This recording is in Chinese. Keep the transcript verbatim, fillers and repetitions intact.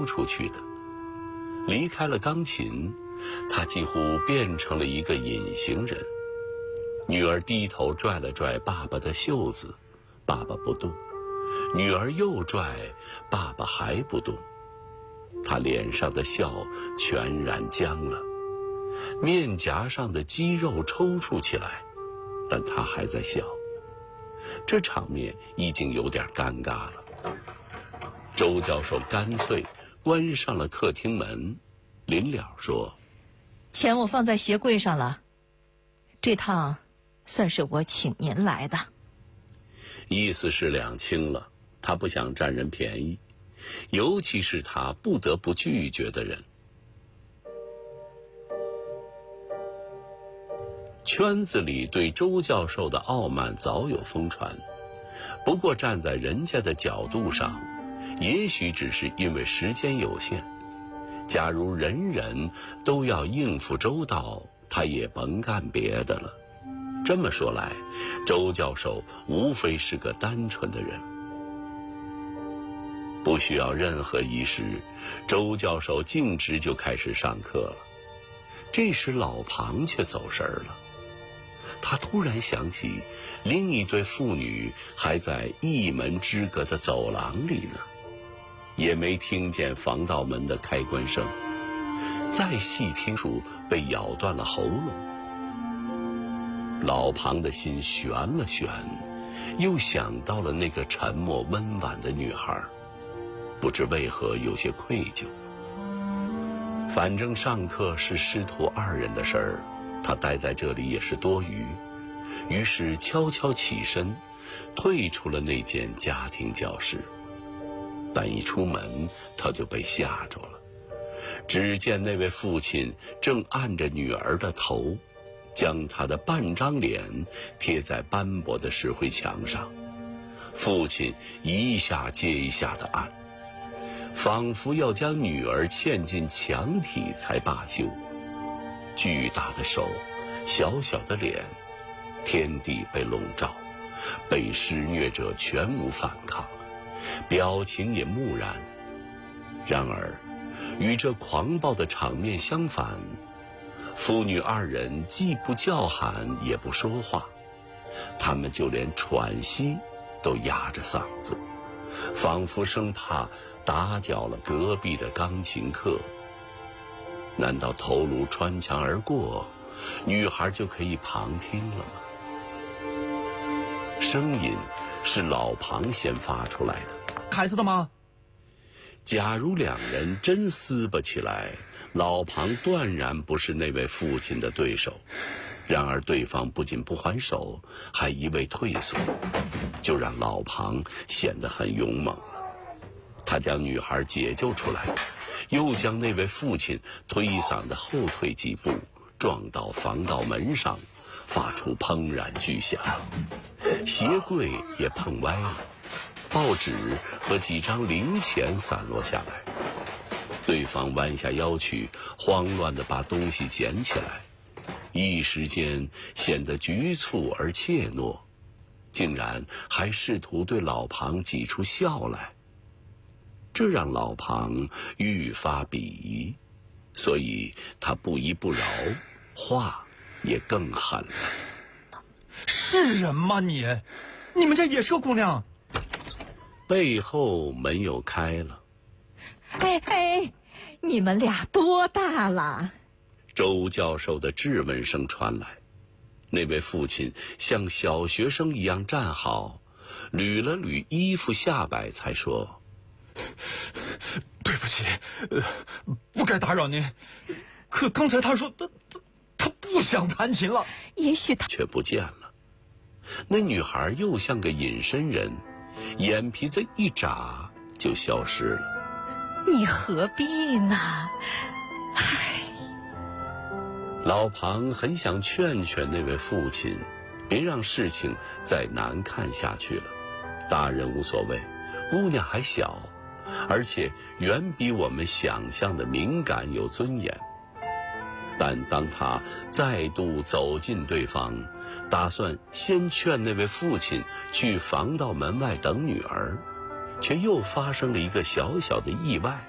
出去的。离开了钢琴，他几乎变成了一个隐形人。女儿低头拽了拽爸爸的袖子，爸爸不动。女儿又拽，爸爸还不动。他脸上的笑全然僵了，面颊上的肌肉抽搐起来，但他还在笑。这场面已经有点尴尬了。周教授干脆关上了客厅门，临了说：“ 钱我放在鞋柜上了，这趟算是我请您来的。” 意思是两清了，他不想占人便宜，尤其是他不得不拒绝的人。圈子里对周教授的傲慢早有疯传，不过站在人家的角度上，也许只是因为时间有限。假如人人都要应付周到，他也甭干别的了。这么说来，周教授无非是个单纯的人。不需要任何仪式，周教授径直就开始上课了。这时老庞却走神儿了，他突然想起另一对父女还在一门之隔的走廊里呢，也没听见防盗门的开关声。再细听出被咬断了喉咙。老庞的心悬了悬，又想到了那个沉默温婉的女孩，不知为何有些愧疚。反正上课是师徒二人的事儿，他待在这里也是多余，于是悄悄起身，退出了那间家庭教室。但一出门，他就被吓着了。只见那位父亲正按着女儿的头，将她的半张脸贴在斑驳的石灰墙上。父亲一下接一下地按，仿佛要将女儿嵌进墙体才罢休。巨大的手，小小的脸，天地被笼罩，被施虐者全无反抗，表情也木然。然而与这狂暴的场面相反，父女二人既不叫喊也不说话，他们就连喘息都压着嗓子，仿佛生怕打搅了隔壁的钢琴课。难道头颅穿墙而过，女孩就可以旁听了吗？声音是老庞先发出来的。 孩子的吗？ 假如两人真撕巴起来，老庞断然不是那位父亲的对手。然而对方不仅不还手，还一味退缩，就让老庞显得很勇猛了。他将女孩解救出来，又将那位父亲推搡的后退几步，撞到防盗门上，发出砰然巨响。鞋柜也碰歪了，报纸和几张零钱散落下来。对方弯下腰去，慌乱地把东西捡起来，一时间显得局促而怯懦，竟然还试图对老庞挤出笑来。这让老庞愈发鄙夷，所以他不依不饶，话也更狠了。 是人吗你？你们家也是个姑娘？ 背后门又开了。 哎哎，你们俩多大了？ 周教授的质问声传来。那位父亲像小学生一样站好，捋了捋衣服下摆，才说：“ 对不起，呃，不该打扰您。可刚才他说他他他不想弹琴了。” 也许他却不见了。那女孩又像个隐身人，眼皮子一眨就消失了。 你何必呢？唉， 老庞很想劝劝那位父亲，别让事情再难看下去了。大人无所谓，姑娘还小，而且远比我们想象的敏感有尊严。但当他再度走近对方，打算先劝那位父亲去防盗门外等女儿，却又发生了一个小小的意外。